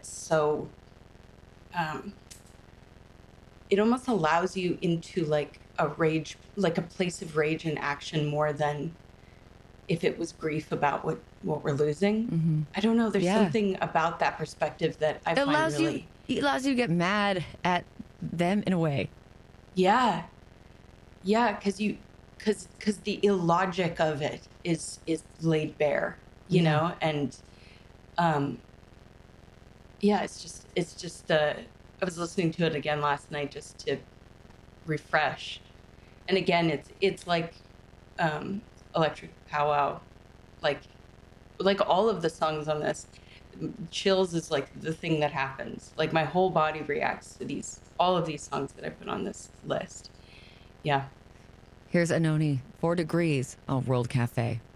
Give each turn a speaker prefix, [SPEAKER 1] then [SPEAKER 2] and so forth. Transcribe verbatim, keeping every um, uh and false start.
[SPEAKER 1] gets so um it almost allows you into like a rage, like a place of rage and action more than if it was grief about what what we're losing.
[SPEAKER 2] Mm-hmm.
[SPEAKER 1] I don't know, there's
[SPEAKER 2] Yeah.
[SPEAKER 1] something about that perspective that I
[SPEAKER 2] It
[SPEAKER 1] find
[SPEAKER 2] allows you
[SPEAKER 1] really.
[SPEAKER 2] it allows you to get mad at them in a way.
[SPEAKER 1] Yeah. Yeah, cuz you cuz cuz the illogic of it is is laid bare, you
[SPEAKER 2] Yeah.
[SPEAKER 1] know, and um yeah, it's just it's just uh I was listening to it again last night just to refresh. And again, it's it's like um Electric Powwow, like like all of the songs on this. m- Chills is like the thing that happens. Like my whole body reacts to these all of these songs that I put on this list. Yeah.
[SPEAKER 2] Here's Anoni, Four Degrees on World Cafe.